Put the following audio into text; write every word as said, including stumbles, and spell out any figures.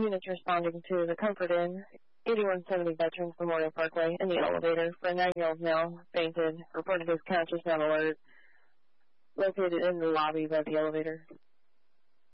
units responding to the Comfort Inn, eighty-one seventy Veterans Memorial Parkway, in the elevator for a nine-year-old male, fainted, reported his conscious, not alert, located in the lobby by the elevator.